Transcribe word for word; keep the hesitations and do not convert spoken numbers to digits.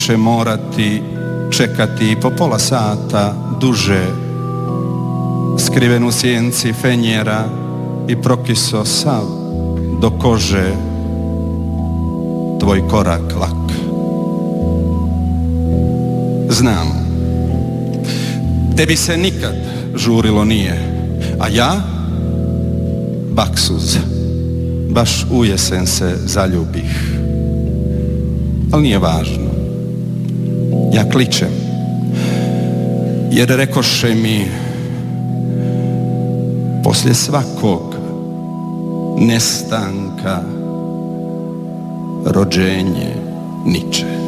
će morati čekati po pola sata duže, skriven u sjenci fenjera i prokiso sav do kože tvoj korak lak. Znam, tebi se nikad žurilo nije, a ja, baksuz, baš u jesen se zaljubih. Ali nije važno, ja kličem, jer rekoše mi, poslije svakog nestanka rođenje niče.